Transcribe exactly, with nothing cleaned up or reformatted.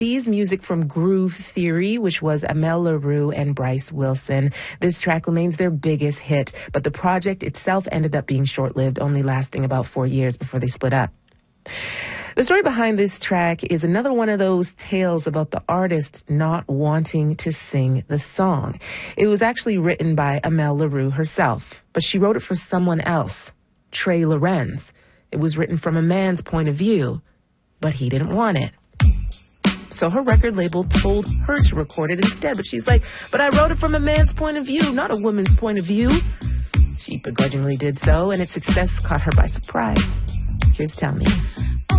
These music from Groove Theory, which was Amel Larue and Bryce Wilson. This track remains their biggest hit, but the project itself ended up being short-lived, only lasting about four years before they split up. The story behind this track is another one of those tales about the artist not wanting to sing the song. It was actually written by Amel Larue herself, but she wrote it for someone else, Trey Lorenz. It was written from a man's point of view, but he didn't want it. So her record label told her to record it instead. But she's like, but I wrote it from a man's point of view, not a woman's point of view. She begrudgingly did so, and its success caught her by surprise. Here's Tell Me.